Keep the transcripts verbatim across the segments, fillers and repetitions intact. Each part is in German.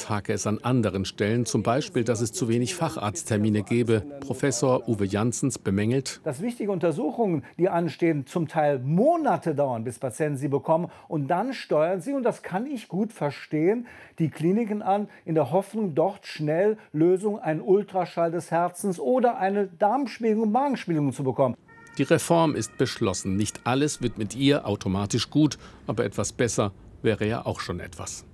Vielleicht hake es an anderen Stellen, zum Beispiel, dass es zu wenig Facharzttermine gebe. Professor Uwe Janssens bemängelt: Dass wichtige Untersuchungen, die anstehen, zum Teil Monate dauern, bis Patienten sie bekommen. Und dann steuern sie, und das kann ich gut verstehen, die Kliniken an, in der Hoffnung, dort schnell Lösungen, einen Ultraschall des Herzens oder eine Darmspiegelung, Magenspiegelung zu bekommen. Die Reform ist beschlossen. Nicht alles wird mit ihr automatisch gut, aber etwas besser wäre ja auch schon etwas.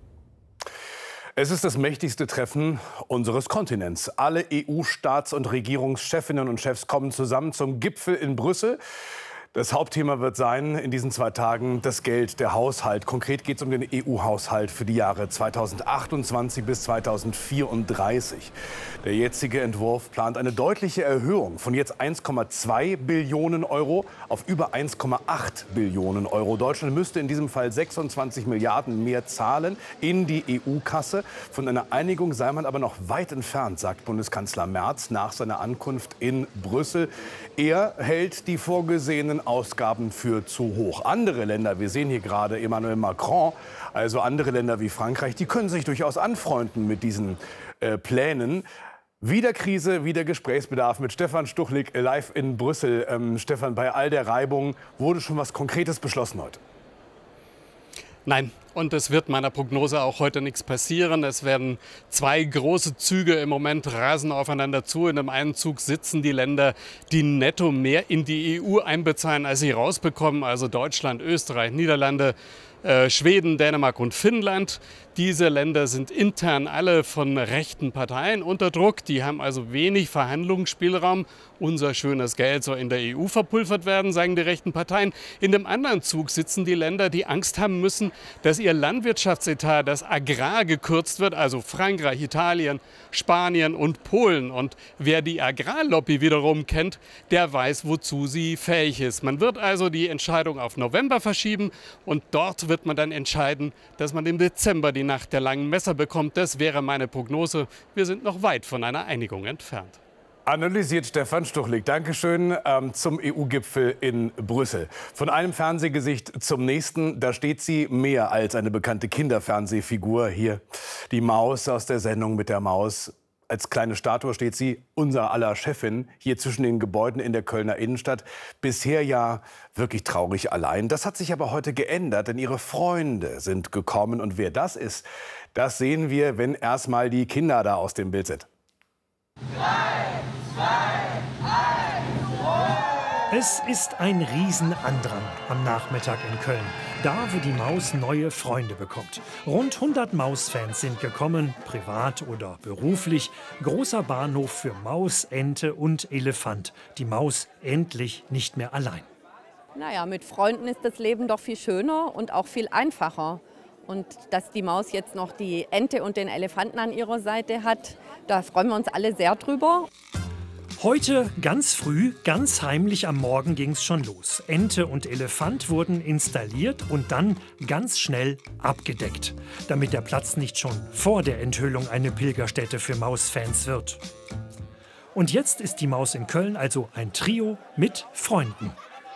Es ist das mächtigste Treffen unseres Kontinents. Alle E U-Staats- und Regierungschefinnen und Chefs kommen zusammen zum Gipfel in Brüssel. Das Hauptthema wird sein in diesen zwei Tagen das Geld, der Haushalt. Konkret geht es um den E U-Haushalt für die Jahre zweitausendachtundzwanzig bis zweitausendvierunddreißig. Der jetzige Entwurf plant eine deutliche Erhöhung von jetzt eins Komma zwei Billionen Euro auf über eins Komma acht Billionen Euro. Deutschland müsste in diesem Fall sechsundzwanzig Milliarden mehr zahlen in die E U-Kasse. Von einer Einigung sei man aber noch weit entfernt, sagt Bundeskanzler Merz nach seiner Ankunft in Brüssel. Er hält die vorgesehenen Ausgaben für zu hoch. Andere Länder, wir sehen hier gerade Emmanuel Macron, also andere Länder wie Frankreich, die können sich durchaus anfreunden mit diesen äh, Plänen. Wieder Krise, wieder Gesprächsbedarf mit Stefan Stuchlik live in Brüssel. Ähm, Stefan, bei all der Reibung wurde schon was Konkretes beschlossen heute? Nein, und es wird meiner Prognose auch heute nichts passieren. Es werden zwei große Züge im Moment rasen aufeinander zu. In dem einen Zug sitzen die Länder, die netto mehr in die E U einbezahlen, als sie rausbekommen. Also Deutschland, Österreich, Niederlande, äh, Schweden, Dänemark und Finnland. Diese Länder sind intern alle von rechten Parteien unter Druck. Die haben also wenig Verhandlungsspielraum. Unser schönes Geld soll in der E U verpulvert werden, sagen die rechten Parteien. In dem anderen Zug sitzen die Länder, die Angst haben müssen, dass ihr Landwirtschaftsetat, das Agrar, gekürzt wird. Also Frankreich, Italien, Spanien und Polen. Und wer die Agrarlobby wiederum kennt, der weiß, wozu sie fähig ist. Man wird also die Entscheidung auf November verschieben. Und dort wird man dann entscheiden, dass man im Dezember die Nacht der langen Messer bekommt. Das wäre meine Prognose. Wir sind noch weit von einer Einigung entfernt. Analysiert Stefan Stuchlik. Dankeschön ähm, zum E U-Gipfel in Brüssel. Von einem Fernsehgesicht zum nächsten. Da steht sie mehr als eine bekannte Kinderfernsehfigur. Hier die Maus aus der Sendung mit der Maus. Als kleine Statue steht sie, unser aller Chefin, hier zwischen den Gebäuden in der Kölner Innenstadt. Bisher ja wirklich traurig allein. Das hat sich aber heute geändert, denn ihre Freunde sind gekommen. Und wer das ist, das sehen wir, wenn erst mal die Kinder da aus dem Bild sind. Drei, zwei, eins, Es ist ein Riesenandrang am Nachmittag in Köln, da wo die Maus neue Freunde bekommt. Rund hundert Mausfans sind gekommen, privat oder beruflich. Großer Bahnhof für Maus, Ente und Elefant. Die Maus endlich nicht mehr allein. Naja, mit Freunden ist das Leben doch viel schöner und auch viel einfacher. Und dass die Maus jetzt noch die Ente und den Elefanten an ihrer Seite hat, da freuen wir uns alle sehr drüber. Heute ganz früh, ganz heimlich am Morgen ging es schon los. Ente und Elefant wurden installiert und dann ganz schnell abgedeckt, damit der Platz nicht schon vor der Enthüllung eine Pilgerstätte für Mausfans wird. Und jetzt ist die Maus in Köln also ein Trio mit Freunden.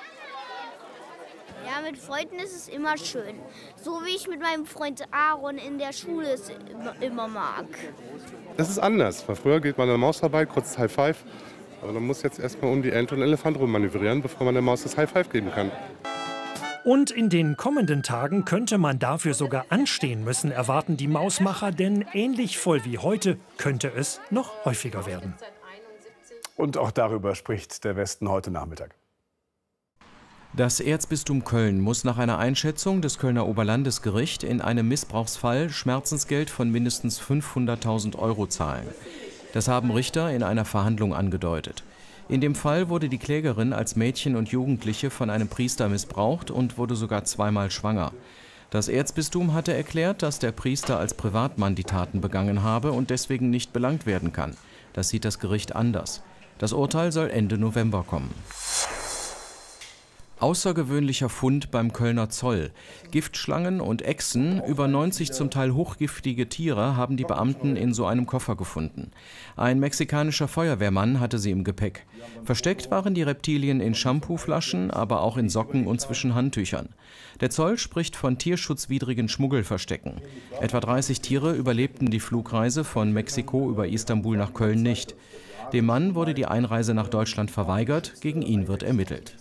Ja, mit Freunden ist es immer schön. So wie ich mit meinem Freund Aaron in der Schule es immer mag. Es ist anders. Früher geht man an der Maus vorbei, kurz High Five. Aber man muss jetzt erstmal um die Ente und den Elefant rummanövrieren, bevor man der Maus das High Five geben kann. Und in den kommenden Tagen könnte man dafür sogar anstehen müssen, erwarten die Mausmacher, denn ähnlich voll wie heute könnte es noch häufiger werden. Und auch darüber spricht der Westen heute Nachmittag. Das Erzbistum Köln muss nach einer Einschätzung des Kölner Oberlandesgerichts in einem Missbrauchsfall Schmerzensgeld von mindestens fünfhunderttausend Euro zahlen. Das haben Richter in einer Verhandlung angedeutet. In dem Fall wurde die Klägerin als Mädchen und Jugendliche von einem Priester missbraucht und wurde sogar zweimal schwanger. Das Erzbistum hatte erklärt, dass der Priester als Privatmann die Taten begangen habe und deswegen nicht belangt werden kann. Das sieht das Gericht anders. Das Urteil soll Ende November kommen. Außergewöhnlicher Fund beim Kölner Zoll. Giftschlangen und Echsen, über neunzig zum Teil hochgiftige Tiere, haben die Beamten in so einem Koffer gefunden. Ein mexikanischer Feuerwehrmann hatte sie im Gepäck. Versteckt waren die Reptilien in Shampooflaschen, aber auch in Socken und zwischen Handtüchern. Der Zoll spricht von tierschutzwidrigen Schmuggelverstecken. Etwa dreißig Tiere überlebten die Flugreise von Mexiko über Istanbul nach Köln nicht. Dem Mann wurde die Einreise nach Deutschland verweigert, gegen ihn wird ermittelt.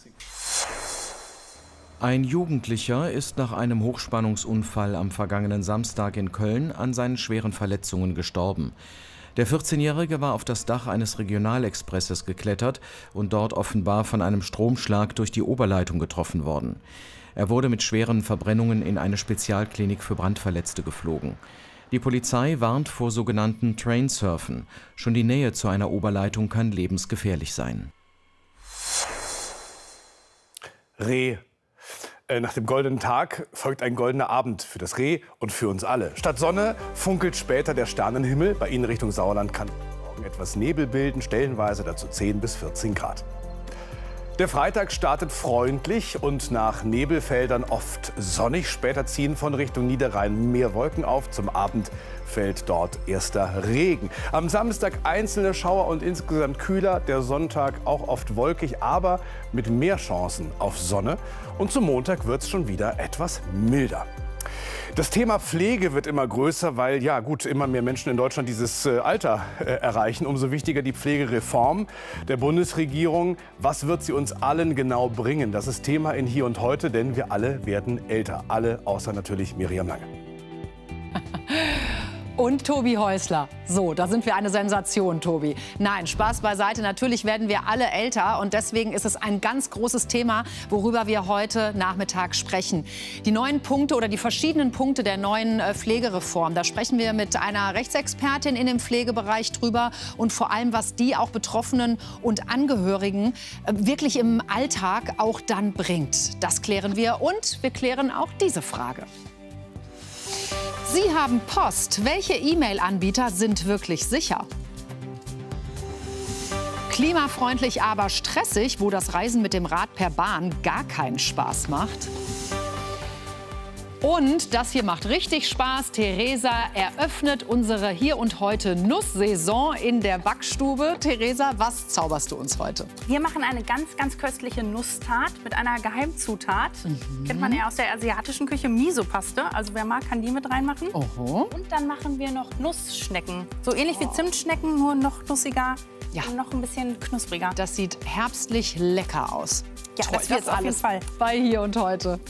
Ein Jugendlicher ist nach einem Hochspannungsunfall am vergangenen Samstag in Köln an seinen schweren Verletzungen gestorben. Der vierzehnjährige war auf das Dach eines Regionalexpresses geklettert und dort offenbar von einem Stromschlag durch die Oberleitung getroffen worden. Er wurde mit schweren Verbrennungen in eine Spezialklinik für Brandverletzte geflogen. Die Polizei warnt vor sogenannten Trainsurfen. Schon die Nähe zu einer Oberleitung kann lebensgefährlich sein. Reh. Nach dem goldenen Tag folgt ein goldener Abend für das Reh und für uns alle. Statt Sonne funkelt später der Sternenhimmel. Bei Ihnen Richtung Sauerland kann morgen etwas Nebel bilden, stellenweise dazu zehn bis vierzehn Grad. Der Freitag startet freundlich und nach Nebelfeldern oft sonnig. Später ziehen von Richtung Niederrhein mehr Wolken auf. Zum Abend fällt dort erster Regen. Am Samstag einzelne Schauer und insgesamt kühler. Der Sonntag auch oft wolkig, aber mit mehr Chancen auf Sonne. Und zum Montag wird es schon wieder etwas milder. Das Thema Pflege wird immer größer, weil ja gut, immer mehr Menschen in Deutschland dieses äh, Alter äh, erreichen. Umso wichtiger die Pflegereform der Bundesregierung. Was wird sie uns allen genau bringen? Das ist Thema in Hier und Heute, denn wir alle werden älter. Alle außer natürlich Miriam Lange. Und Tobi Häusler. So, da sind wir eine Sensation, Tobi. Nein, Spaß beiseite. Natürlich werden wir alle älter. Und deswegen ist es ein ganz großes Thema, worüber wir heute Nachmittag sprechen. Die neuen Punkte oder die verschiedenen Punkte der neuen äh, Pflegereform. Da sprechen wir mit einer Rechtsexpertin in dem Pflegebereich drüber. Und vor allem, was die auch Betroffenen und Angehörigen äh, wirklich im Alltag auch dann bringt. Das klären wir. Und wir klären auch diese Frage. Sie haben Post. Welche E-Mail-Anbieter sind wirklich sicher? Klimafreundlich, aber stressig, wo das Reisen mit dem Rad per Bahn gar keinen Spaß macht. Und das hier macht richtig Spaß. Theresa eröffnet unsere Hier und Heute Nusssaison in der Backstube. Theresa, was zauberst du uns heute? Wir machen eine ganz, ganz köstliche Nusstart mit einer Geheimzutat. Mhm. Kennt man ja aus der asiatischen Küche, Miso-Paste. Also wer mag, kann die mit reinmachen. Oho. Und dann machen wir noch Nussschnecken. So ähnlich oh. wie Zimtschnecken, nur noch nussiger ja. und noch ein bisschen knuspriger. Das sieht herbstlich lecker aus. Ja, Toll, das wird das auf jeden Fall. Bei Hier und Heute.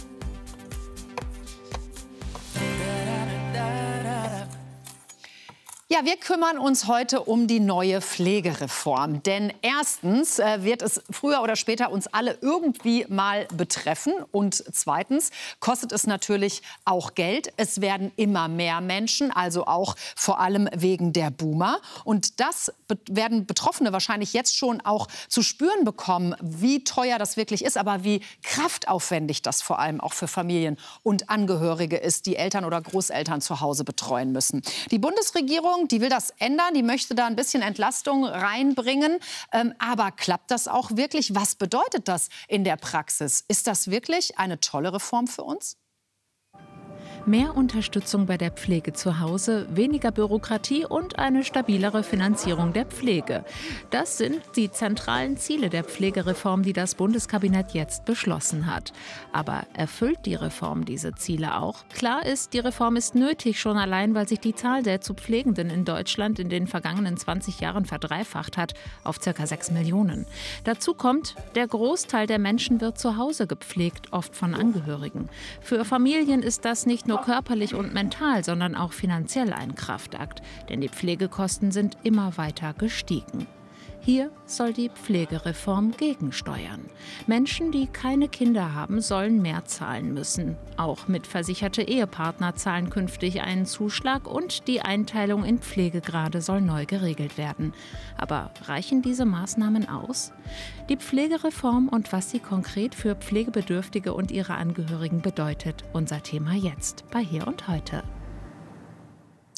Ja, wir kümmern uns heute um die neue Pflegereform. Denn erstens äh, wird es früher oder später uns alle irgendwie mal betreffen. Und zweitens kostet es natürlich auch Geld. Es werden immer mehr Menschen, also auch vor allem wegen der Boomer. Und das be- werden Betroffene wahrscheinlich jetzt schon auch zu spüren bekommen, wie teuer das wirklich ist, aber wie kraftaufwendig das vor allem auch für Familien und Angehörige ist, die Eltern oder Großeltern zu Hause betreuen müssen. Die Bundesregierung, die will das ändern, die möchte da ein bisschen Entlastung reinbringen. Ähm, aber klappt das auch wirklich? Was bedeutet das in der Praxis? Ist das wirklich eine tolle Reform für uns? Mehr Unterstützung bei der Pflege zu Hause, weniger Bürokratie und eine stabilere Finanzierung der Pflege. Das sind die zentralen Ziele der Pflegereform, die das Bundeskabinett jetzt beschlossen hat. Aber erfüllt die Reform diese Ziele auch? Klar ist, die Reform ist nötig, schon allein, weil sich die Zahl der zu Pflegenden in Deutschland in den vergangenen zwanzig Jahren verdreifacht hat auf ca. sechs Millionen. Dazu kommt, der Großteil der Menschen wird zu Hause gepflegt, oft von Angehörigen. Für Familien ist das nicht nur körperlich und mental, sondern auch finanziell ein Kraftakt. Denn die Pflegekosten sind immer weiter gestiegen. Hier soll die Pflegereform gegensteuern. Menschen, die keine Kinder haben, sollen mehr zahlen müssen. Auch mitversicherte Ehepartner zahlen künftig einen Zuschlag und die Einteilung in Pflegegrade soll neu geregelt werden. Aber reichen diese Maßnahmen aus? Die Pflegereform und was sie konkret für Pflegebedürftige und ihre Angehörigen bedeutet, unser Thema jetzt bei Hier und Heute.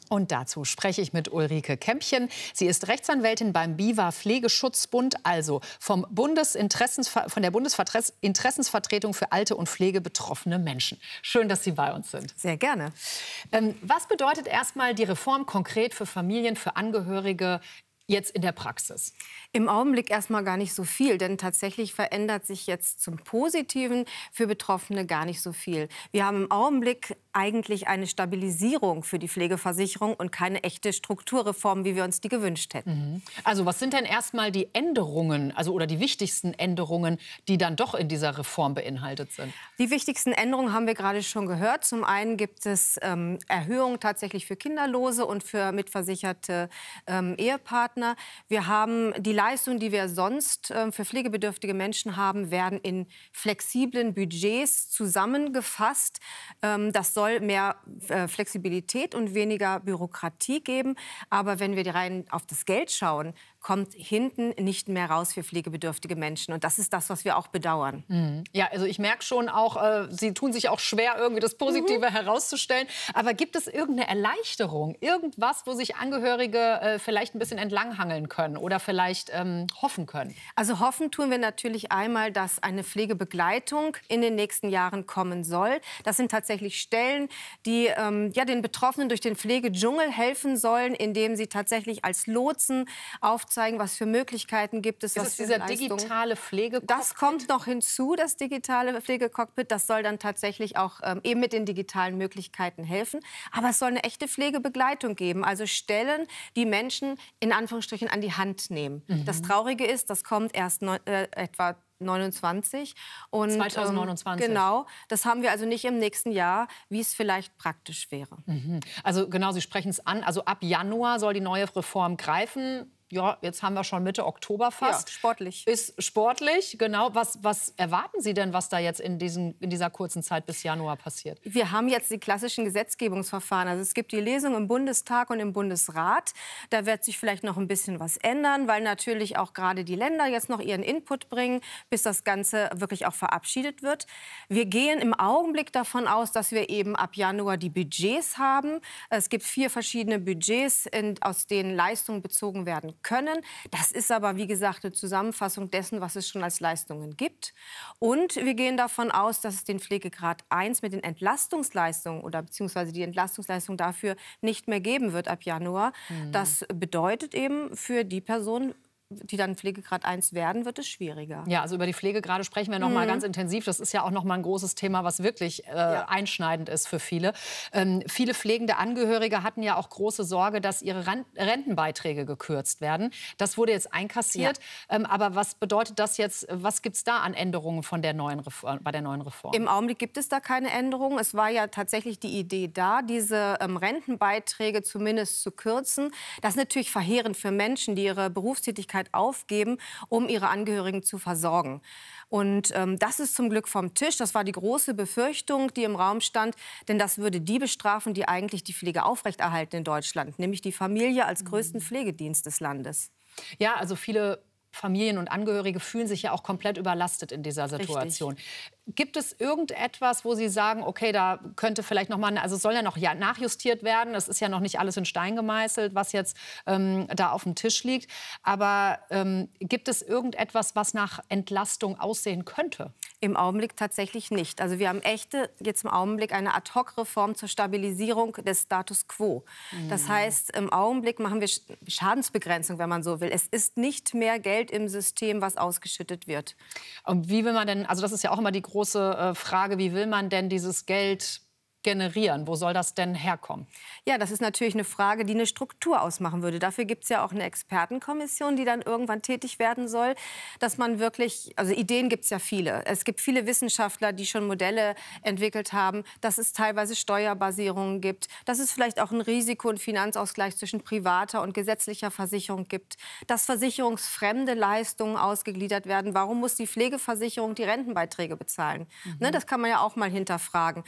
Und dazu spreche ich mit Ulrike Kämpchen. Sie ist Rechtsanwältin beim BIVA Pflegeschutzbund, also vom Bundesinteressensver- von der Bundesinteressensvertretung für alte und pflegebetroffene Menschen. Schön, dass Sie bei uns sind. Sehr gerne. Ähm, was bedeutet erstmal die Reform konkret für Familien, für Angehörige jetzt in der Praxis? Im Augenblick erstmal gar nicht so viel, denn tatsächlich verändert sich jetzt zum Positiven für Betroffene gar nicht so viel. Wir haben im Augenblick eigentlich eine Stabilisierung für die Pflegeversicherung und keine echte Strukturreform, wie wir uns die gewünscht hätten. Mhm. Also was sind denn erstmal die Änderungen, also oder die wichtigsten Änderungen, die dann doch in dieser Reform beinhaltet sind? Die wichtigsten Änderungen haben wir gerade schon gehört. Zum einen gibt es ähm, Erhöhungen tatsächlich für Kinderlose und für mitversicherte ähm, Ehepartner. Wir haben die Leistungen, die wir sonst äh, für pflegebedürftige Menschen haben, werden in flexiblen Budgets zusammengefasst. Ähm, das soll mehr äh, Flexibilität und weniger Bürokratie geben. Aber wenn wir rein auf das Geld schauen, kommt hinten nicht mehr raus für pflegebedürftige Menschen. Und das ist das, was wir auch bedauern. Mhm. Ja, also ich merke schon auch, äh, Sie tun sich auch schwer, irgendwie das Positive mhm. herauszustellen. Aber gibt es irgendeine Erleichterung, irgendwas, wo sich Angehörige äh, vielleicht ein bisschen entlanghangeln können oder vielleicht ähm, hoffen können? Also hoffen tun wir natürlich einmal, dass eine Pflegebegleitung in den nächsten Jahren kommen soll. Das sind tatsächlich Stellen, die ähm, ja, den Betroffenen durch den Pflegedschungel helfen sollen, indem sie tatsächlich als Lotsen auf zeigen, was für Möglichkeiten gibt es. Ist was es dieser digitale Pflegecockpit? Das kommt noch hinzu, das digitale Pflegecockpit. Das soll dann tatsächlich auch ähm, eben mit den digitalen Möglichkeiten helfen. Aber es soll eine echte Pflegebegleitung geben. Also Stellen, die Menschen in Anführungsstrichen an die Hand nehmen. Mhm. Das Traurige ist, das kommt erst neun, äh, etwa neunundzwanzig. Und, zwanzig neunundzwanzig. Ähm, genau, das haben wir also nicht im nächsten Jahr, wie es vielleicht praktisch wäre. Mhm. Also genau, Sie sprechen es an. Also ab Januar soll die neue Reform greifen. Ja, jetzt haben wir schon Mitte Oktober fast. Ja, sportlich. Ist sportlich, genau. Was, was erwarten Sie denn, was da jetzt in, diesen, in dieser kurzen Zeit bis Januar passiert? Wir haben jetzt die klassischen Gesetzgebungsverfahren. Also es gibt die Lesung im Bundestag und im Bundesrat. Da wird sich vielleicht noch ein bisschen was ändern, weil natürlich auch gerade die Länder jetzt noch ihren Input bringen, bis das Ganze wirklich auch verabschiedet wird. Wir gehen im Augenblick davon aus, dass wir eben ab Januar die Budgets haben. Es gibt vier verschiedene Budgets, in, aus denen Leistungen bezogen werden können. Das ist aber, wie gesagt, eine Zusammenfassung dessen, was es schon als Leistungen gibt. Und wir gehen davon aus, dass es den Pflegegrad eins mit den Entlastungsleistungen oder beziehungsweise die Entlastungsleistung dafür nicht mehr geben wird ab Januar. Mhm. Das bedeutet eben für die Personen, die dann Pflegegrad eins werden, wird es schwieriger. Ja, also über die Pflegegrade sprechen wir noch Mhm. mal ganz intensiv. Das ist ja auch noch mal ein großes Thema, was wirklich äh, Ja. einschneidend ist für viele. Ähm, viele pflegende Angehörige hatten ja auch große Sorge, dass ihre Ren- Rentenbeiträge gekürzt werden. Das wurde jetzt einkassiert. Ähm, aber was bedeutet das jetzt? Was gibt es da an Änderungen von der neuen Reform, bei der neuen Reform? Im Augenblick gibt es da keine Änderungen. Es war ja tatsächlich die Idee da, diese ähm, Rentenbeiträge zumindest zu kürzen. Das ist natürlich verheerend für Menschen, die ihre Berufstätigkeit aufgeben, um ihre Angehörigen zu versorgen. Und ähm, das ist zum Glück vom Tisch. Das war die große Befürchtung, die im Raum stand. Denn das würde die bestrafen, die eigentlich die Pflege aufrechterhalten in Deutschland. Nämlich die Familie als größten Pflegedienst des Landes. Ja, also viele Familien und Angehörige fühlen sich ja auch komplett überlastet in dieser Situation. Richtig. Gibt es irgendetwas, wo Sie sagen, okay, da könnte vielleicht noch mal, also es soll ja noch ja, nachjustiert werden. Das ist ja noch nicht alles in Stein gemeißelt, was jetzt ähm, da auf dem Tisch liegt. Aber ähm, gibt es irgendetwas, was nach Entlastung aussehen könnte? Im Augenblick tatsächlich nicht. Also wir haben echte, jetzt im Augenblick eine Ad-hoc-Reform zur Stabilisierung des Status quo. Mhm. Das heißt, im Augenblick machen wir Schadensbegrenzung, wenn man so will. Es ist nicht mehr Geld im System, was ausgeschüttet wird. Und wie will man denn, also das ist ja auch immer die große äh, Frage, wie will man denn dieses Geld generieren? Wo soll das denn herkommen? Ja, das ist natürlich eine Frage, die eine Struktur ausmachen würde. Dafür gibt es ja auch eine Expertenkommission, die dann irgendwann tätig werden soll, dass man wirklich, also Ideen gibt es ja viele. Es gibt viele Wissenschaftler, die schon Modelle entwickelt haben, dass es teilweise Steuerbasierungen gibt, dass es vielleicht auch ein Risiko- und Finanzausgleich zwischen privater und gesetzlicher Versicherung gibt, dass versicherungsfremde Leistungen ausgegliedert werden. Warum muss die Pflegeversicherung die Rentenbeiträge bezahlen? Mhm. Ne, das kann man ja auch mal hinterfragen.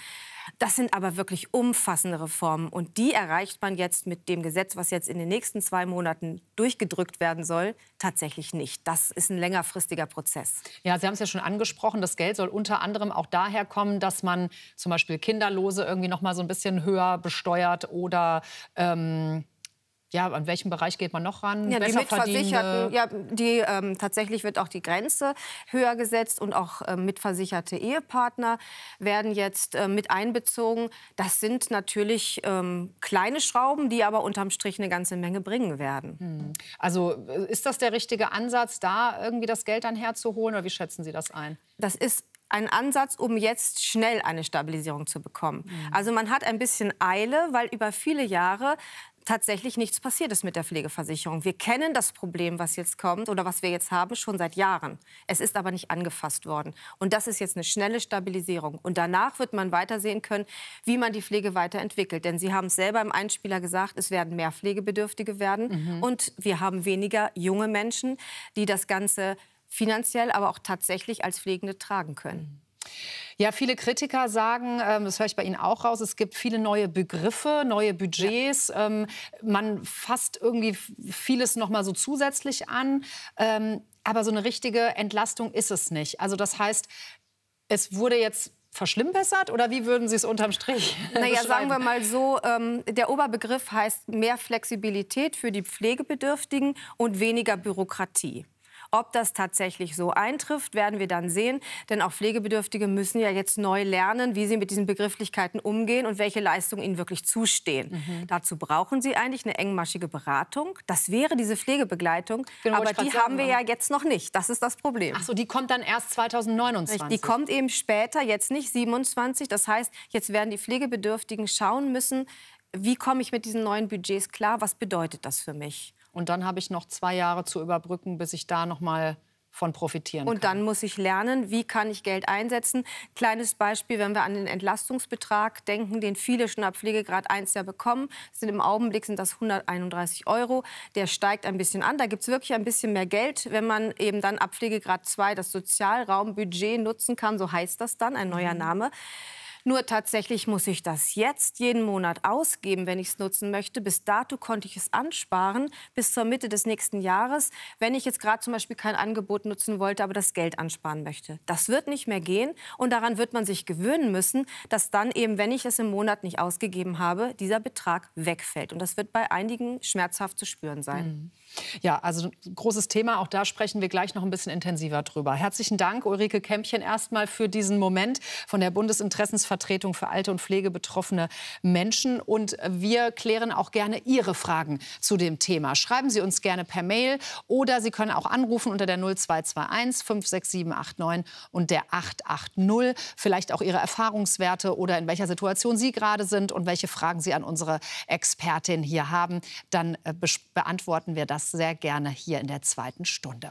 Das sind aber wirklich umfassende Reformen. Und die erreicht man jetzt mit dem Gesetz, was jetzt in den nächsten zwei Monaten durchgedrückt werden soll, tatsächlich nicht. Das ist ein längerfristiger Prozess. Ja, Sie haben es ja schon angesprochen. Das Geld soll unter anderem auch daher kommen, dass man zum Beispiel Kinderlose irgendwie noch mal so ein bisschen höher besteuert oder ähm ja, an welchem Bereich geht man noch ran? Ja, die Mitversicherten, ja, die, ähm, tatsächlich wird auch die Grenze höher gesetzt und auch äh, mitversicherte Ehepartner werden jetzt äh, mit einbezogen. Das sind natürlich ähm, kleine Schrauben, die aber unterm Strich eine ganze Menge bringen werden. Hm. Also ist das der richtige Ansatz, da irgendwie das Geld dann herzuholen, oder wie schätzen Sie das ein? Das ist ein Ansatz, um jetzt schnell eine Stabilisierung zu bekommen. Mhm. Also man hat ein bisschen Eile, weil über viele Jahre tatsächlich nichts passiert ist mit der Pflegeversicherung. Wir kennen das Problem, was jetzt kommt oder was wir jetzt haben, schon seit Jahren. Es ist aber nicht angefasst worden. Und das ist jetzt eine schnelle Stabilisierung. Und danach wird man weitersehen können, wie man die Pflege weiterentwickelt. Denn Sie haben es selber im Einspieler gesagt, es werden mehr Pflegebedürftige werden. Mhm. Und wir haben weniger junge Menschen, die das Ganze finanziell, aber auch tatsächlich als Pflegende tragen können. Ja, viele Kritiker sagen, ähm, das höre ich bei Ihnen auch raus, es gibt viele neue Begriffe, neue Budgets. Ja. Ähm, man fasst irgendwie vieles noch mal so zusätzlich an. Ähm, aber so eine richtige Entlastung ist es nicht. Also das heißt, es wurde jetzt verschlimmbessert, oder wie würden Sie es unterm Strich Naja, sagen wir mal so, ähm, der Oberbegriff heißt mehr Flexibilität für die Pflegebedürftigen und weniger Bürokratie. Ob das tatsächlich so eintrifft, werden wir dann sehen. Denn auch Pflegebedürftige müssen ja jetzt neu lernen, wie sie mit diesen Begrifflichkeiten umgehen und welche Leistungen ihnen wirklich zustehen. Mhm. Dazu brauchen sie eigentlich eine engmaschige Beratung. Das wäre diese Pflegebegleitung. Genau, aber die haben wir ja jetzt noch nicht. Das ist das Problem. Ach so, die kommt dann erst zweitausendneunundzwanzig. Die kommt eben später, jetzt nicht siebenundzwanzig. Das heißt, jetzt werden die Pflegebedürftigen schauen müssen, wie komme ich mit diesen neuen Budgets klar? Was bedeutet das für mich? Und dann habe ich noch zwei Jahre zu überbrücken, bis ich da noch mal von profitieren kann. Und dann muss ich lernen, wie kann ich Geld einsetzen. Kleines Beispiel, wenn wir an den Entlastungsbetrag denken, den viele schon ab Pflegegrad eins ja bekommen. Sind im Augenblick sind das hunderteinunddreißig Euro. Der steigt ein bisschen an. Da gibt es wirklich ein bisschen mehr Geld, wenn man eben dann ab Pflegegrad zwei das Sozialraumbudget nutzen kann. So heißt das dann, ein neuer mhm. Name. Nur tatsächlich muss ich das jetzt jeden Monat ausgeben, wenn ich es nutzen möchte. Bis dato konnte ich es ansparen, bis zur Mitte des nächsten Jahres, wenn ich jetzt gerade zum Beispiel kein Angebot nutzen wollte, aber das Geld ansparen möchte. Das wird nicht mehr gehen und daran wird man sich gewöhnen müssen, dass dann eben, wenn ich es im Monat nicht ausgegeben habe, dieser Betrag wegfällt. Und das wird bei einigen schmerzhaft zu spüren sein. Mhm. Ja, also großes Thema. Auch da sprechen wir gleich noch ein bisschen intensiver drüber. Herzlichen Dank, Ulrike Kämpchen, erstmal für diesen Moment von der Bundesinteressensvertretung für alte und pflegebetroffene Menschen. Und wir klären auch gerne Ihre Fragen zu dem Thema. Schreiben Sie uns gerne per Mail oder Sie können auch anrufen unter der null zwei zwei eins fünf sechs sieben acht neun und der acht acht null. Vielleicht auch Ihre Erfahrungswerte oder in welcher Situation Sie gerade sind und welche Fragen Sie an unsere Expertin hier haben. Dann äh, be- beantworten wir das sehr gerne hier in der zweiten Stunde.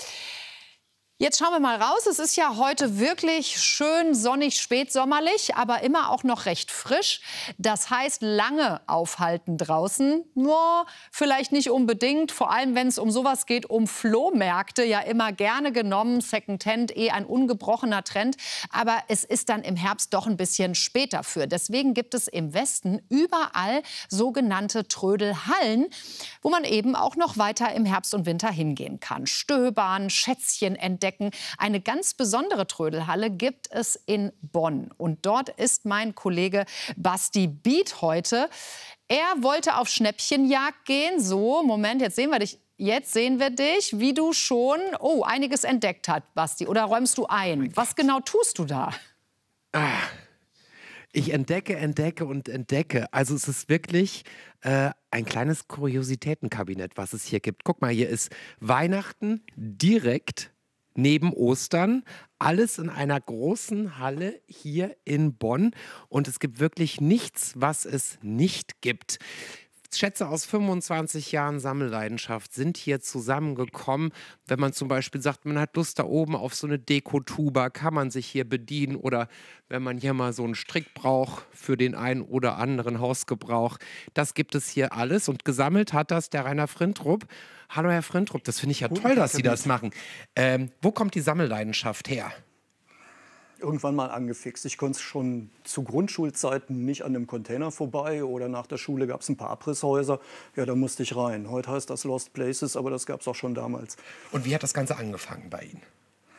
Jetzt schauen wir mal raus. Es ist ja heute wirklich schön sonnig, spätsommerlich, aber immer auch noch recht frisch. Das heißt, lange aufhalten draußen, no, vielleicht nicht unbedingt. Vor allem, wenn es um sowas geht, um Flohmärkte, ja immer gerne genommen. Secondhand, eh ein ungebrochener Trend. Aber es ist dann im Herbst doch ein bisschen spät dafür. Deswegen gibt es im Westen überall sogenannte Trödelhallen, wo man eben auch noch weiter im Herbst und Winter hingehen kann. Stöbern, Schätzchen entdecken. Eine ganz besondere Trödelhalle gibt es in Bonn. Und dort ist mein Kollege Basti Biet heute. Er wollte auf Schnäppchenjagd gehen. So, Moment, jetzt sehen wir dich. Jetzt sehen wir dich, wie du schon oh, einiges entdeckt hast, Basti. Oder räumst du ein? Was genau tust du da? Ah. Ich entdecke, entdecke und entdecke. Also es ist wirklich äh, ein kleines Kuriositätenkabinett, was es hier gibt. Guck mal, hier ist Weihnachten direkt neben Ostern. Alles in einer großen Halle hier in Bonn. Und es gibt wirklich nichts, was es nicht gibt. Schätze aus fünfundzwanzig Jahren Sammelleidenschaft sind hier zusammengekommen. Wenn man zum Beispiel sagt, man hat Lust da oben auf so eine Dekotuba, kann man sich hier bedienen. Oder wenn man hier mal so einen Strick braucht für den einen oder anderen Hausgebrauch. Das gibt es hier alles. Und gesammelt hat das der Rainer Frintrup. Hallo Herr Frintrup, das finde ich ja toll, dass Sie das machen. Ähm, wo kommt die Sammelleidenschaft her? irgendwann mal angefixt. Ich konnte schon zu Grundschulzeiten nicht an einem Container vorbei oder nach der Schule gab es ein paar Abrisshäuser. Ja, da musste ich rein. Heute heißt das Lost Places, aber das gab es auch schon damals. Und wie hat das Ganze angefangen bei Ihnen?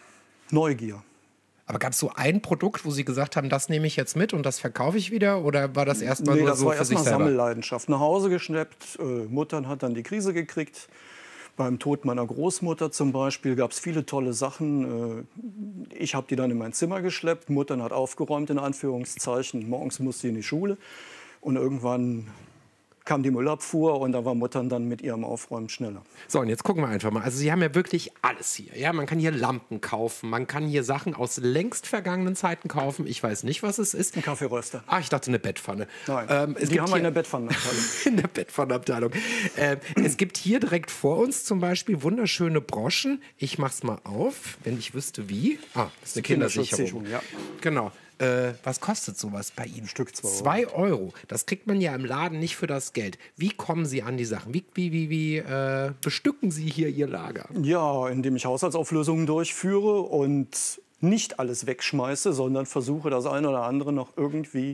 Neugier. Aber gab es so ein Produkt, wo Sie gesagt haben, das nehme ich jetzt mit und das verkaufe ich wieder? Oder war das erstmal nee, nur das so war für erst sich mal selber? Sammelleidenschaft. Nach Hause geschleppt, äh, Muttern hat dann die Krise gekriegt. Beim Tod meiner Großmutter zum Beispiel gab es viele tolle Sachen. Ich habe die dann in mein Zimmer geschleppt. Mutter hat aufgeräumt, in Anführungszeichen. Morgens musste sie in die Schule. Und irgendwann kam die Müllabfuhr und da war Mutter dann mit ihrem Aufräumen schneller. So, und jetzt gucken wir einfach mal. Also Sie haben ja wirklich alles hier. Ja, man kann hier Lampen kaufen, man kann hier Sachen aus längst vergangenen Zeiten kaufen. Ich weiß nicht, was es ist. Ein Kaffeeröster. Ah, ich dachte eine Bettpfanne. Nein, ähm, es die gibt haben wir in der Bettpfannenabteilung. in der Bettpfannenabteilung. Ähm, es gibt hier direkt vor uns zum Beispiel wunderschöne Broschen. Ich mach's mal auf, wenn ich wüsste wie. Ah, das ist eine Kindersicherung. Ja. Genau. Äh, was kostet sowas bei Ihnen? Stück zwei Euro. Zwei Euro. Das kriegt man ja im Laden nicht für das Geld. Wie kommen Sie an die Sachen? Wie, wie, wie, wie äh, bestücken Sie hier Ihr Lager? Ja, indem ich Haushaltsauflösungen durchführe und nicht alles wegschmeiße, sondern versuche, das eine oder andere noch irgendwie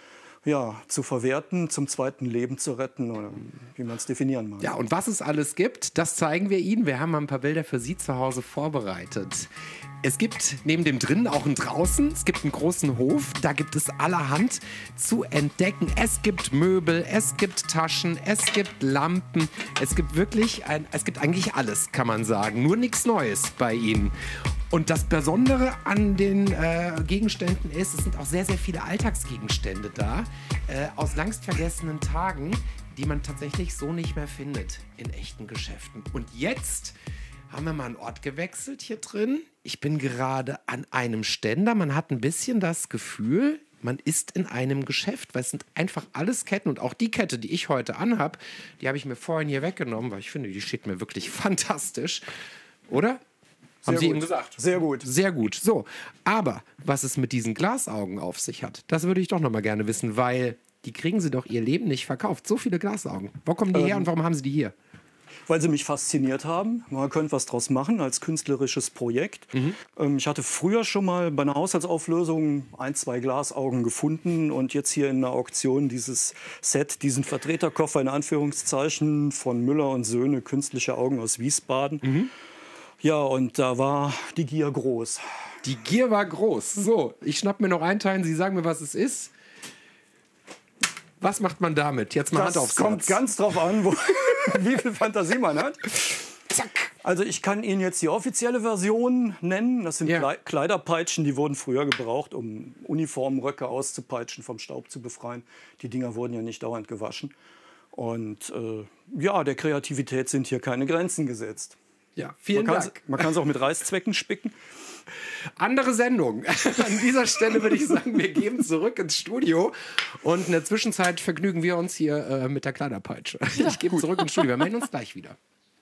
ja, zu verwerten, zum zweiten Leben zu retten, oder wie man es definieren mag. Ja, und was es alles gibt, das zeigen wir Ihnen. Wir haben mal ein paar Bilder für Sie zu Hause vorbereitet. Es gibt neben dem Drinnen auch ein Draußen. Es gibt einen großen Hof. Da gibt es allerhand zu entdecken. Es gibt Möbel, es gibt Taschen, es gibt Lampen. Es gibt wirklich, ein, es gibt eigentlich alles, kann man sagen. Nur nichts Neues bei Ihnen. Und das Besondere an den äh, Gegenständen ist, es sind auch sehr, sehr viele Alltagsgegenstände da, äh, aus langst vergessenen Tagen, die man tatsächlich so nicht mehr findet in echten Geschäften. Und jetzt haben wir mal einen Ort gewechselt hier drin. Ich bin gerade an einem Ständer. Man hat ein bisschen das Gefühl, man ist in einem Geschäft, weil es sind einfach alles Ketten. Und auch die Kette, die ich heute anhab, die habe ich mir vorhin hier weggenommen, weil ich finde, die steht mir wirklich fantastisch. Oder? Haben Sehr Sie gut. eben gesagt. Sehr gut. Sehr gut. So, aber was es mit diesen Glasaugen auf sich hat, das würde ich doch noch mal gerne wissen, weil die kriegen Sie doch Ihr Leben nicht verkauft. So viele Glasaugen. Wo kommen die Ähm, her und warum haben Sie die hier? Weil sie mich fasziniert haben. Man könnte was draus machen als künstlerisches Projekt. Mhm. Ähm, ich hatte früher schon mal bei einer Haushaltsauflösung ein, zwei Glasaugen gefunden und jetzt hier in der Auktion dieses Set, diesen Vertreterkoffer in Anführungszeichen von Müller und Söhne, künstliche Augen aus Wiesbaden. Mhm. Ja, und da war die Gier groß. Die Gier war groß. So, ich schnapp mir noch einen Teil, Sie sagen mir, was es ist. Was macht man damit? Jetzt mal Hand aufs Das kommt Herz. ganz drauf an, wo, wie viel Fantasie man hat. Zack. Also ich kann Ihnen jetzt die offizielle Version nennen. Das sind Ja. Kleiderpeitschen, die wurden früher gebraucht, um Uniformröcke auszupeitschen, vom Staub zu befreien. Die Dinger wurden ja nicht dauernd gewaschen. Und äh, ja, der Kreativität sind hier keine Grenzen gesetzt. Ja, vielen man Dank. Man kann es auch mit Reißzwecken spicken. Andere Sendung. An dieser Stelle würde ich sagen, wir gehen zurück ins Studio. Und in der Zwischenzeit vergnügen wir uns hier äh, mit der Kleiderpeitsche. Ja, ich gebe zurück ins Studio. Wir melden uns gleich wieder.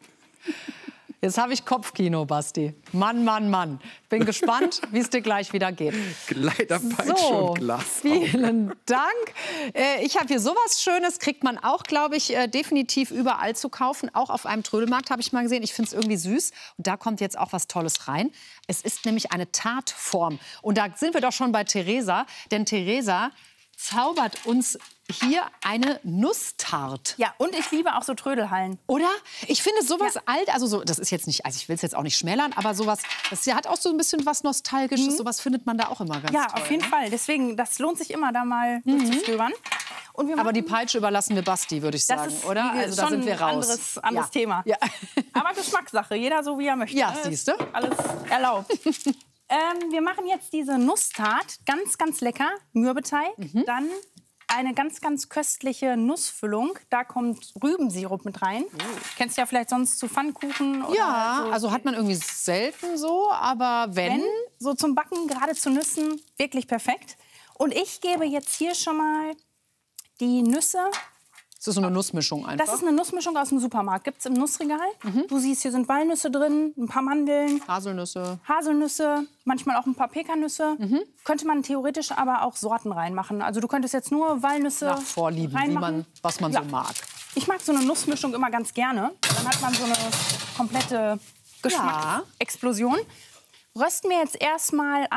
Jetzt habe ich Kopfkino, Basti. Mann, Mann, Mann. Bin gespannt, wie es dir gleich wieder geht. Kleiderpeitsche So, und Glas. vielen Dank. Äh, ich habe hier sowas Schönes, kriegt man auch, glaube ich, äh, definitiv überall zu kaufen. Auch auf einem Trödelmarkt habe ich mal gesehen. Ich finde es irgendwie süß. Und da kommt jetzt auch was Tolles rein. Es ist nämlich eine Tartform. Und da sind wir doch schon bei Theresa. Denn Theresa zaubert uns hier eine Nusstart. Ja, und ich liebe auch so Trödelhallen. Oder? Ich finde sowas ja. alt, also so, das ist jetzt nicht, also ich will es jetzt auch nicht schmälern, aber sowas, das hat auch so ein bisschen was Nostalgisches, mhm. sowas findet man da auch immer ganz ja, toll. Ja, auf jeden ne? Fall. Deswegen, das lohnt sich immer, da mal Mhm. durchzustöbern. Und wir aber die Peitsche überlassen wir Basti, würde ich sagen, das ist, oder? Also da sind wir raus. Ein anderes, anderes ja. Thema. Ja. Aber Geschmackssache, jeder so wie er möchte. Ja, ne? siehst du? Alles erlaubt. ähm, wir machen jetzt diese Nusstart, ganz, ganz lecker, Mürbeteig, mhm. dann eine ganz, ganz köstliche Nussfüllung. Da kommt Rübensirup mit rein. Oh. Kennst du ja vielleicht sonst zu Pfannkuchen? Oder ja, so. Also hat man irgendwie selten so, aber wenn... wenn... So zum Backen, gerade zu Nüssen, wirklich perfekt. Und ich gebe jetzt hier schon mal die Nüsse... Das ist so eine Nussmischung einfach? Das ist eine Nussmischung aus dem Supermarkt. Gibt es im Nussregal. Mhm. Du siehst, hier sind Walnüsse drin, ein paar Mandeln. Haselnüsse. Haselnüsse, manchmal auch ein paar Pekannüsse. Mhm. Könnte man theoretisch aber auch Sorten reinmachen. Also du könntest jetzt nur Walnüsse nach Vorlieben, wie man, was man ja. so mag. Ich mag so eine Nussmischung immer ganz gerne. Dann hat man so eine komplette Geschmacksexplosion. Ja. Rösten wir jetzt erstmal an,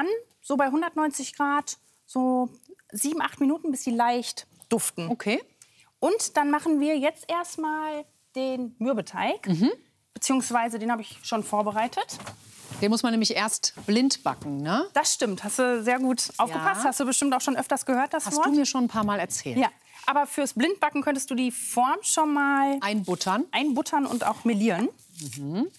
so bei hundertneunzig Grad, so sieben, acht Minuten, bis sie leicht duften. Okay. Und dann machen wir jetzt erstmal den Mürbeteig. Mhm. Beziehungsweise den habe ich schon vorbereitet. Den muss man nämlich erst blind backen, ne? Das stimmt. Hast du sehr gut aufgepasst. Ja. Hast du bestimmt auch schon öfters gehört, das Hast Wort? du mir schon ein paar Mal erzählt. Ja. Aber fürs Blindbacken könntest du die Form schon mal einbuttern, einbuttern und auch melieren. Mhm.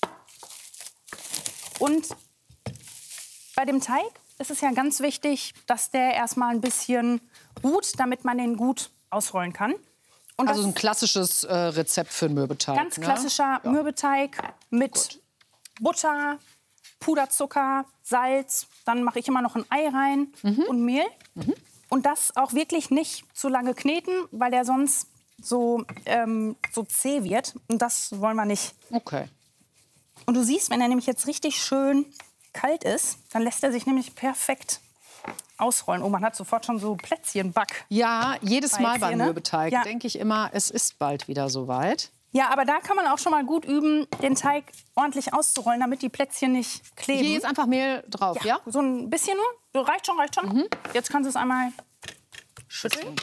Und bei dem Teig ist es ja ganz wichtig, dass der erstmal ein bisschen ruht, damit man den gut ausrollen kann. Und also ein klassisches äh, Rezept für einen Mürbeteig. Ganz ne? klassischer ja. Mürbeteig mit gut. Butter, Puderzucker, Salz. Dann mache ich immer noch ein Ei rein mhm. und Mehl. Mhm. Und das auch wirklich nicht zu lange kneten, weil der sonst so, ähm, so zäh wird. Und das wollen wir nicht. Okay. Und du siehst, wenn er nämlich jetzt richtig schön kalt ist, dann lässt er sich nämlich perfekt ausrollen. Oh, man hat sofort schon so Plätzchenback. Ja, jedes Mal beim ne? Mürbeteig ja. denke ich immer, es ist bald wieder soweit. Ja, aber da kann man auch schon mal gut üben, den Teig ordentlich auszurollen, damit die Plätzchen nicht kleben. Hier ist einfach Mehl drauf, ja? ja? So ein bisschen nur. So, reicht schon, reicht schon. Mhm. Jetzt kannst du es einmal schütteln.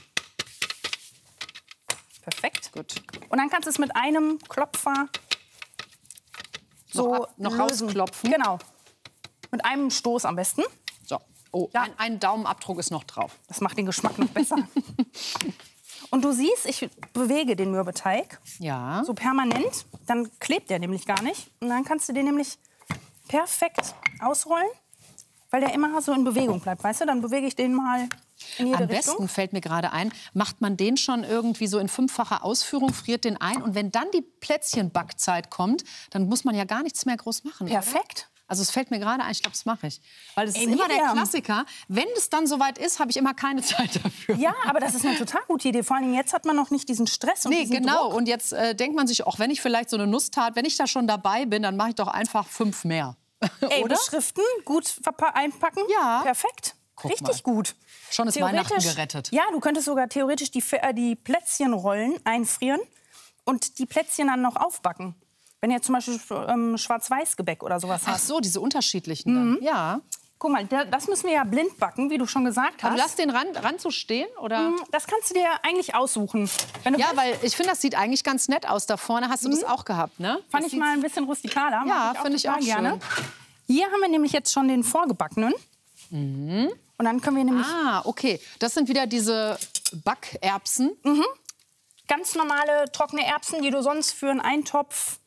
Perfekt. Gut. Und dann kannst du es mit einem Klopfer so noch, ab, noch lösen. rausklopfen. Genau. Mit einem Stoß am besten. So. Oh, ja. ein, ein Daumenabdruck ist noch drauf. Das macht den Geschmack noch besser. Und du siehst, ich bewege den Mürbeteig ja. so permanent. Dann klebt der nämlich gar nicht. Und dann kannst du den nämlich perfekt ausrollen, weil der immer so in Bewegung bleibt. Weißt du, dann bewege ich den mal in jede Am Richtung. besten fällt mir gerade ein, macht man den schon irgendwie so in fünffacher Ausführung, friert den ein. Und wenn dann die Plätzchenbackzeit kommt, dann muss man ja gar nichts mehr groß machen. Perfekt. Oder? Also es fällt mir gerade ein, ich glaube, das mache ich. Weil das ist Ey, immer der Miriam. Klassiker. Wenn es dann soweit ist, habe ich immer keine Zeit dafür. Ja, aber das ist eine total gute Idee. Vor allem jetzt hat man noch nicht diesen Stress und nee, diesen genau. Druck. Und jetzt äh, denkt man sich, auch wenn ich vielleicht so eine Nusstat, wenn ich da schon dabei bin, dann mache ich doch einfach fünf mehr. Ey, Oder? beschriften, gut einpacken. Ja. Perfekt. Guck Richtig mal. gut. Schon ist Weihnachten gerettet. Ja, du könntest sogar theoretisch die, äh, die Plätzchenrollen einfrieren und die Plätzchen dann noch aufbacken. Wenn ihr zum Beispiel ähm, Schwarz-Weiß-Gebäck oder sowas Ach hast. so, diese unterschiedlichen dann. Mhm. Ja. Guck mal, der, das müssen wir ja blind backen, wie du schon gesagt hast. Aber lass den Rand, Rand so stehen, oder? Mhm, das kannst du dir eigentlich aussuchen. Wenn du Ja, willst. weil ich finde, das sieht eigentlich ganz nett aus da vorne. Hast du das Mhm. auch gehabt, ne? Fand Das ich mal ein bisschen rustikaler. Ja, Mag finde ich total auch gerne. schön. Hier haben wir nämlich jetzt schon den vorgebackenen. Mhm. Und dann können wir nämlich... Ah, okay. Das sind wieder diese Backerbsen. Mhm. Ganz normale trockene Erbsen, die du sonst für einen Eintopf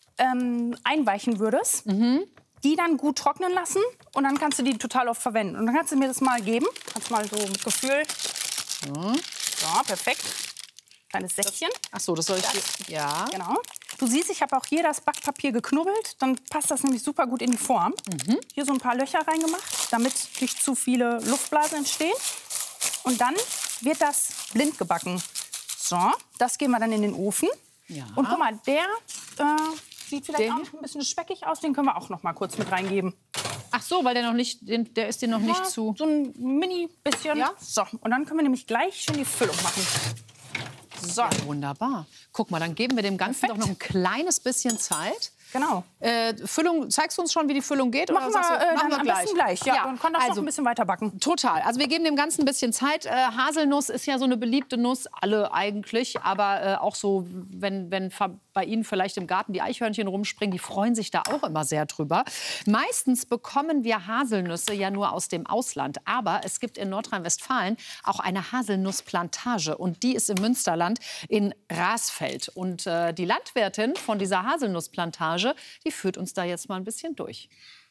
ähm, einweichen würdest. Mhm. Die dann gut trocknen lassen und dann kannst du die total oft verwenden. Und dann kannst du mir das mal geben. Kannst mal so mit Gefühl. So, so perfekt. Kleines Säckchen. Ach so, das soll ich... Das, ja. Genau. Du siehst, ich habe auch hier das Backpapier geknubbelt. Dann passt das nämlich super gut in die Form. Mhm. Hier so ein paar Löcher reingemacht, damit nicht zu viele Luftblasen entstehen. Und dann wird das blind gebacken. So, das geben wir dann in den Ofen. Ja. Und guck mal, der äh, sieht vielleicht Den? auch noch ein bisschen speckig aus. Den können wir auch noch mal kurz mit reingeben. Ach so, weil der noch nicht, den, der ist dir noch Ja, nicht zu... So ein mini bisschen. Ja. So, und dann können wir nämlich gleich schon die Füllung machen. So. Ja, wunderbar. Guck mal, dann geben wir dem Ganzen Perfekt. doch noch ein kleines bisschen Zeit. Genau. Äh, Füllung, zeigst du uns schon, wie die Füllung geht? Machen oder sagst wir, du, äh, machen dann wir am gleich? besten gleich. Ja, dann kann das also, noch ein bisschen weiter backen. Total. Also wir geben dem Ganzen ein bisschen Zeit. Äh, Haselnuss ist ja so eine beliebte Nuss, alle eigentlich. Aber äh, auch so, wenn, wenn bei Ihnen vielleicht im Garten die Eichhörnchen rumspringen, die freuen sich da auch immer sehr drüber. Meistens bekommen wir Haselnüsse ja nur aus dem Ausland. Aber es gibt in Nordrhein-Westfalen auch eine Haselnussplantage. Und die ist im Münsterland in Rasfeld. Und äh, die Landwirtin von dieser Haselnussplantage, die führt uns da jetzt mal ein bisschen durch.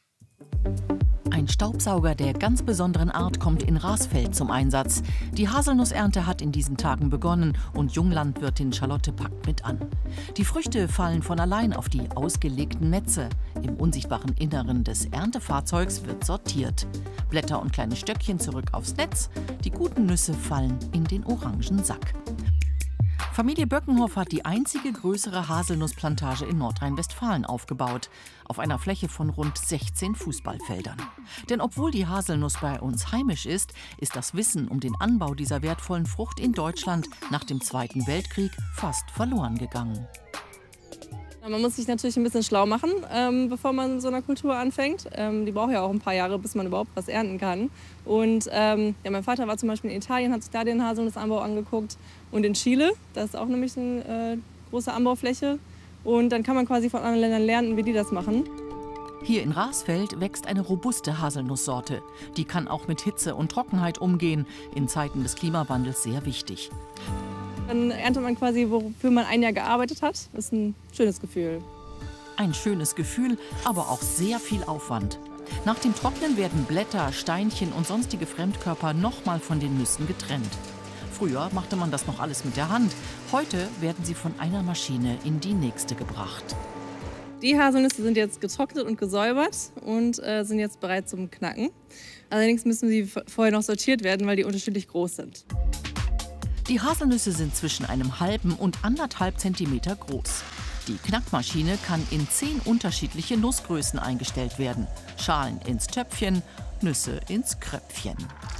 Ein Staubsauger der ganz besonderen Art kommt in Rasfeld zum Einsatz. Die Haselnussernte hat in diesen Tagen begonnen und Junglandwirtin Charlotte packt mit an. Die Früchte fallen von allein auf die ausgelegten Netze. Im unsichtbaren Inneren des Erntefahrzeugs wird sortiert. Blätter und kleine Stöckchen zurück aufs Netz. Die guten Nüsse fallen in den orangen Sack. Familie Böckenhoff hat die einzige größere Haselnussplantage in Nordrhein-Westfalen aufgebaut, auf einer Fläche von rund sechzehn Fußballfeldern. Denn obwohl die Haselnuss bei uns heimisch ist, ist das Wissen um den Anbau dieser wertvollen Frucht in Deutschland nach dem Zweiten Weltkrieg fast verloren gegangen. Man muss sich natürlich ein bisschen schlau machen, ähm, bevor man so einer Kultur anfängt. Ähm, die braucht ja auch ein paar Jahre, bis man überhaupt was ernten kann. Und ähm, ja, mein Vater war zum Beispiel in Italien, hat sich da den Haselnussanbau angeguckt. Und in Chile, das ist auch nämlich eine äh, große Anbaufläche. Und dann kann man quasi von anderen Ländern lernen, wie die das machen. Hier in Rasfeld wächst eine robuste Haselnusssorte. Die kann auch mit Hitze und Trockenheit umgehen. In Zeiten des Klimawandels sehr wichtig. Dann erntet man quasi, wofür man ein Jahr gearbeitet hat. Das ist ein schönes Gefühl. Ein schönes Gefühl, aber auch sehr viel Aufwand. Nach dem Trocknen werden Blätter, Steinchen und sonstige Fremdkörper nochmal von den Nüssen getrennt. Früher machte man das noch alles mit der Hand. Heute werden sie von einer Maschine in die nächste gebracht. Die Haselnüsse sind jetzt getrocknet und gesäubert und äh, sind jetzt bereit zum Knacken. Allerdings müssen sie vorher noch sortiert werden, weil die unterschiedlich groß sind. Die Haselnüsse sind zwischen einem halben und anderthalb Zentimeter groß. Die Knackmaschine kann in zehn unterschiedliche Nussgrößen eingestellt werden. Schalen ins Töpfchen, Nüsse ins Kröpfchen.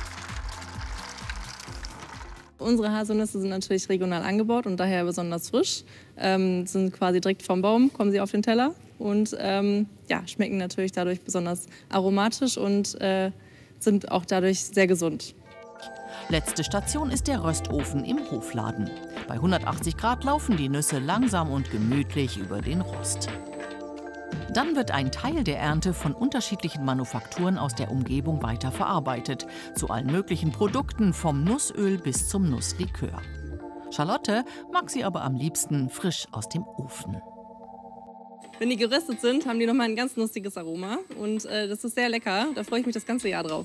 Unsere Haselnüsse sind natürlich regional angebaut und daher besonders frisch. Ähm, sind quasi direkt vom Baum, kommen sie auf den Teller und ähm, ja, schmecken natürlich dadurch besonders aromatisch und äh, sind auch dadurch sehr gesund. Letzte Station ist der Röstofen im Hofladen. Bei hundertachtzig Grad laufen die Nüsse langsam und gemütlich über den Rost. Dann wird ein Teil der Ernte von unterschiedlichen Manufakturen aus der Umgebung weiterverarbeitet. Zu allen möglichen Produkten, vom Nussöl bis zum Nusslikör. Charlotte mag sie aber am liebsten frisch aus dem Ofen. Wenn die geröstet sind, haben die noch mal ein ganz nussiges Aroma. Und äh, das ist sehr lecker. Da freue ich mich das ganze Jahr drauf.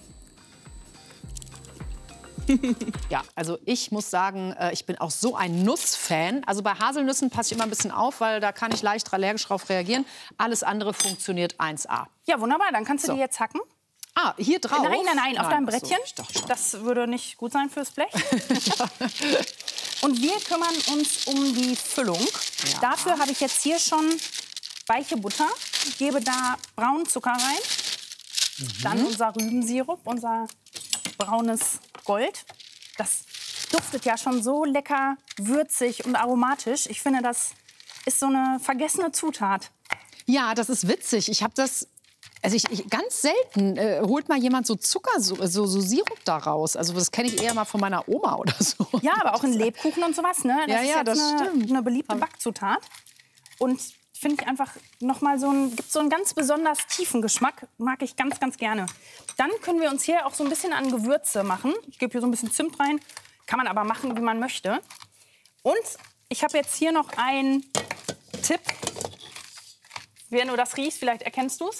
Ja, also ich muss sagen, ich bin auch so ein Nussfan. Also bei Haselnüssen passe ich immer ein bisschen auf, weil da kann ich leicht allergisch drauf reagieren. Alles andere funktioniert eins A. Ja, wunderbar. Dann kannst du So. die jetzt hacken. Ah, hier drauf? Nein, nein, nein, auf Nein, deinem ach so, Brettchen. ich dachte schon. Das würde nicht gut sein fürs Blech. Und wir kümmern uns um die Füllung. Ja. Dafür habe ich jetzt hier schon weiche Butter. Ich gebe da braunen Zucker rein. Mhm. Dann unser Rübensirup, unser braunes Gold. Das duftet ja schon so lecker, würzig und aromatisch. Ich finde, das ist so eine vergessene Zutat. Ja, das ist witzig. Ich habe das, also ich, ich, ganz selten äh, holt mal jemand so Zucker, so, so, so Sirup da raus. Also das kenne ich eher mal von meiner Oma oder so. Ja, aber auch in Lebkuchen und sowas, ne? Das Ja, ist ja, jetzt das eine, stimmt. eine beliebte Backzutat. Und finde ich einfach noch mal so ein, gibt so einen ganz besonders tiefen Geschmack, mag ich ganz, ganz gerne. Dann können wir uns hier auch so ein bisschen an Gewürze machen. Ich gebe hier so ein bisschen Zimt rein, kann man aber machen, wie man möchte. Und ich habe jetzt hier noch einen Tipp. Wenn du das riechst, vielleicht erkennst du es.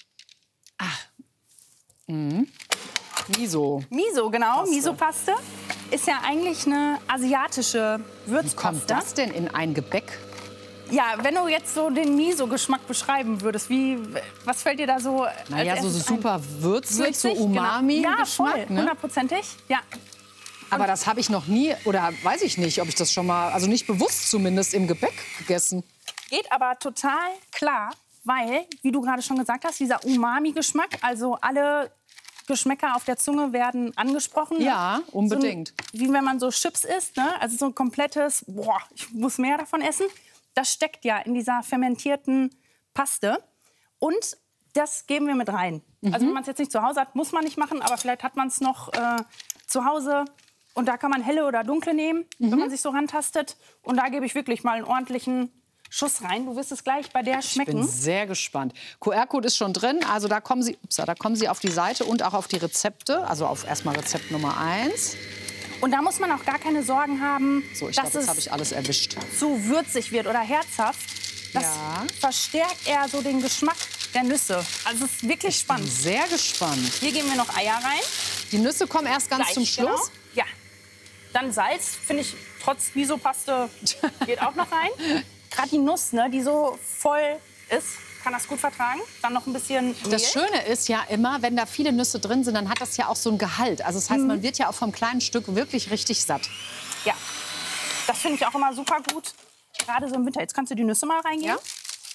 Mhm. Miso. Miso, genau, Paste. Miso-Paste. Ist ja eigentlich eine asiatische Würzpaste. Wie kommt das denn in ein Gebäck? Ja, wenn du jetzt so den Miso-Geschmack beschreiben würdest, wie, was fällt dir da so als Naja, so, so erstes super ein? würzig, so Genau. Umami-Geschmack. Ja, voll, ne? hundertprozentig. Ja. Aber das habe ich noch nie, oder weiß ich nicht, ob ich das schon mal, also nicht bewusst zumindest, im Gebäck gegessen. Geht aber total klar, weil, wie du gerade schon gesagt hast, dieser Umami-Geschmack, also alle Geschmäcker auf der Zunge werden angesprochen. Ja, unbedingt. So ein, wie wenn man so Chips isst, ne? Also so ein komplettes, boah, ich muss mehr davon essen. Das steckt ja in dieser fermentierten Paste. Und das geben wir mit rein. Mhm. Also wenn man es jetzt nicht zu Hause hat, muss man nicht machen, aber vielleicht hat man es noch äh, zu Hause. Und da kann man helle oder dunkle nehmen, Mhm. wenn man sich so rantastet. Und da gebe ich wirklich mal einen ordentlichen Schuss rein. Du wirst es gleich bei der Ich schmecken. bin sehr gespannt. Q R-Code ist schon drin, also da kommen, Sie, ups, da kommen Sie auf die Seite und auch auf die Rezepte. Also auf erstmal Rezept Nummer eins. Und da muss man auch gar keine Sorgen haben, So, ich dass glaube, jetzt habe es ich alles erwischt. zu würzig wird oder herzhaft. Das Ja. verstärkt eher so den Geschmack der Nüsse. Also es ist wirklich spannend. Bin sehr gespannt. Hier geben wir noch Eier rein. Die Nüsse kommen erst ganz Gleich, zum Schluss. Genau. Ja. Dann Salz, finde ich, trotz Miso-Paste geht auch noch rein. Gerade die Nuss, ne, die so voll ist, kann das gut vertragen. Dann noch ein bisschen Mehl. Das Schöne ist ja immer, wenn da viele Nüsse drin sind, dann hat das ja auch so ein Gehalt. Also das heißt, Mhm. man wird ja auch vom kleinen Stück wirklich richtig satt. Ja, das finde ich auch immer super gut. Gerade so im Winter. Jetzt kannst du die Nüsse mal reingeben. Ja.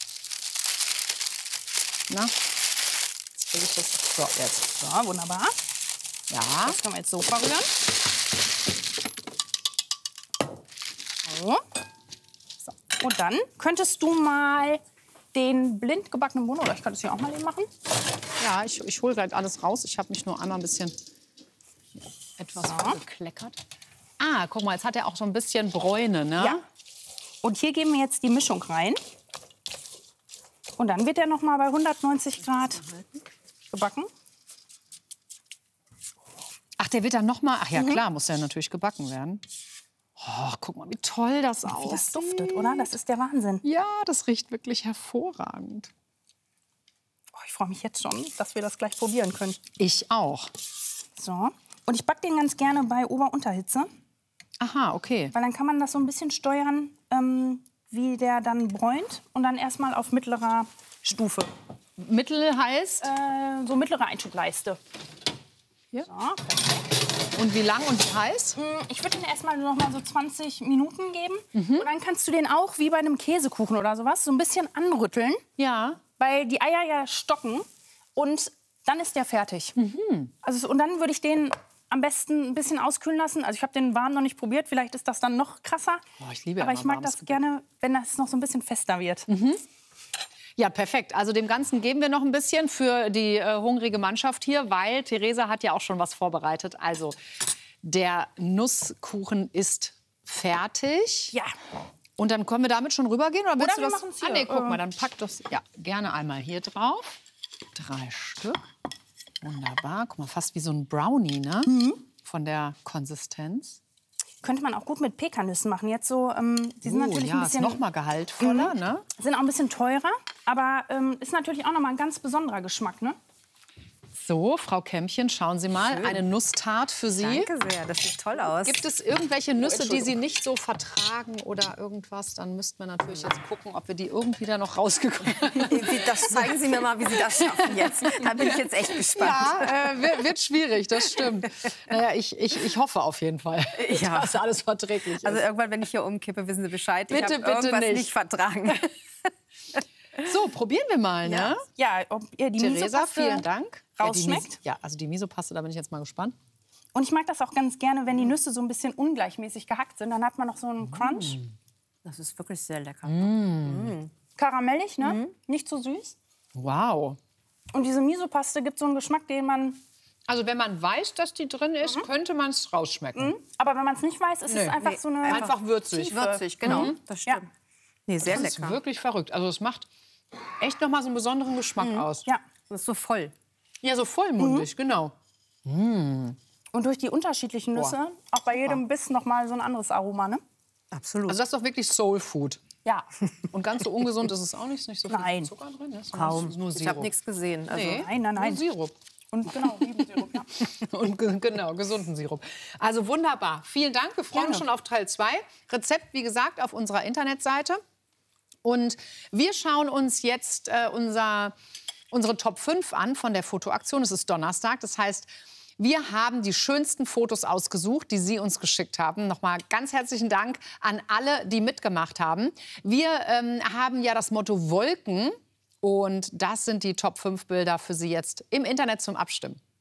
Na, jetzt will ich das. So, jetzt. So, wunderbar. Ja. Das können wir jetzt so verrühren. So. So. Und dann könntest du mal den blind gebackenen Bohnen, oder ich kann das hier auch mal eben machen. Ja, ich, ich hole gleich alles raus. Ich habe mich nur einmal ein bisschen etwas So. gekleckert. Ah, guck mal, jetzt hat er auch so ein bisschen Bräune, ne? Ja. Und hier geben wir jetzt die Mischung rein. Und dann wird er noch mal bei hundertneunzig Grad gebacken. Ach, der wird dann noch mal. Ach ja, Mhm. klar, muss der natürlich gebacken werden. Oh, guck mal, wie toll das aussieht. Wie das duftet, oder? Das ist der Wahnsinn. Ja, das riecht wirklich hervorragend. Oh, ich freue mich jetzt schon, dass wir das gleich probieren können. Ich auch. So. Und ich backe den ganz gerne bei Ober-Unterhitze. Aha, okay. Weil dann kann man das so ein bisschen steuern, ähm, wie der dann bräunt. Und dann erstmal auf mittlerer Stufe. Mittel heißt? Äh, so mittlere Einschubleiste. Ja. So, perfekt. Und wie lang und wie heiß? Ich würde den erstmal noch mal so zwanzig Minuten geben. Mhm. Und dann kannst du den auch, wie bei einem Käsekuchen oder sowas, so ein bisschen anrütteln. Ja. Weil die Eier ja stocken. Und dann ist der fertig. Mhm. Also, und dann würde ich den am besten ein bisschen auskühlen lassen. Also ich habe den warm noch nicht probiert. Vielleicht ist das dann noch krasser. Oh, ich liebe Aber immer ich mag warmes das gerne, wenn das noch so ein bisschen fester wird. Mhm. Ja, perfekt. Also dem Ganzen geben wir noch ein bisschen für die äh, hungrige Mannschaft hier, weil Theresa hat ja auch schon was vorbereitet. Also der Nusskuchen ist fertig. Ja. Und dann können wir damit schon rübergehen? Oder, willst Oder wir du das? machen's Ah, hier. nee, guck Äh. mal, dann pack das ja, gerne einmal hier drauf. Drei Stück. Wunderbar. Guck mal, fast wie so ein Brownie, ne? Mhm. Von der Konsistenz. Könnte man auch gut mit Pekannüssen machen. Jetzt so, ähm, die sind Oh, natürlich ja, ein ist bisschen noch mal gehaltvoller, Mhm. ne? Sind auch ein bisschen teurer, aber ähm, ist natürlich auch noch mal ein ganz besonderer Geschmack, ne? So, Frau Kämmchen, schauen Sie mal, Schön. eine Nusstart für Sie. Danke sehr, das sieht toll aus. Gibt es irgendwelche Nüsse, die Entschuldigung. Sie nicht so vertragen oder irgendwas? Dann müssten wir natürlich jetzt gucken, ob wir die irgendwie da noch rausgekommen haben. Das zeigen Sie mir mal, wie Sie das schaffen jetzt. Da bin ich jetzt echt gespannt. Ja, äh, wird, wird schwierig, das stimmt. Naja, ich, ich, ich hoffe auf jeden Fall, Ja. dass alles verträglich ist. Also irgendwann, wenn ich hier umkippe, wissen Sie Bescheid. Ich Bitte, hab bitte irgendwas nicht. nicht vertragen. So, probieren wir mal, ne? Ja, ob ihr die Theresa, Misopaste vielen Dank. rausschmeckt. Ja, die Mis- ja, also die Misopaste, da bin ich jetzt mal gespannt. Und ich mag das auch ganz gerne, wenn die Nüsse so ein bisschen ungleichmäßig gehackt sind. Dann hat man noch so einen Crunch. Das ist wirklich sehr lecker. Mm. Karamellig, ne? Nicht zu süß. Wow. Und diese Misopaste gibt so einen Geschmack, den man... Also wenn man weiß, dass die drin ist, könnte man es rausschmecken. Mhm. Aber wenn man es nicht weiß, ist Nee. es einfach Nee, so eine... einfach würzig. Tiefe. Würzig, genau. Mhm. Das stimmt. Nee, sehr das lecker. ist wirklich verrückt. Also es macht echt noch mal so einen besonderen Geschmack Mhm. aus. Ja. Das ist so voll. Ja, so vollmundig, genau. Und durch die unterschiedlichen Nüsse, Boah. auch bei jedem Biss noch mal so ein anderes Aroma, ne? Absolut. Also das ist doch wirklich Soul Food. Ja. Und ganz so ungesund ist es auch nicht. Ist nicht so viel Nein. Zucker drin. Ne? Kaum. Nur Ich Sirup. habe nichts gesehen. Also, Nee, Nein, nein, nein. Nur Sirup. Und genau, Olivensirup, ja. Und ge- genau, gesunden Sirup. Also wunderbar. Vielen Dank. Wir freuen uns schon auf Teil zwei. Rezept, wie gesagt, auf unserer Internetseite. Und wir schauen uns jetzt äh, unser, unsere Top fünf an von der Fotoaktion. Es ist Donnerstag. Das heißt, wir haben die schönsten Fotos ausgesucht, die Sie uns geschickt haben. Nochmal ganz herzlichen Dank an alle, die mitgemacht haben. Wir ähm, haben ja das Motto Wolken. Und das sind die Top fünf Bilder für Sie jetzt im Internet zum Abstimmen.